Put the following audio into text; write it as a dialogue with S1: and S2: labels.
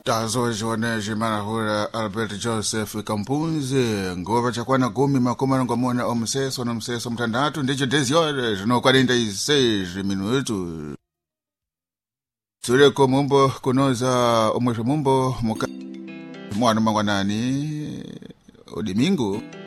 S1: Tazo jone jimana hura Albert Joseph Kampunzi ngova chakwana gumi makoma ngomona omseso na mseso mtandatu ndicho dezio jino 46 minutu Tureko mumbo kunoza omwe mumbo mwana mangwanani odimingu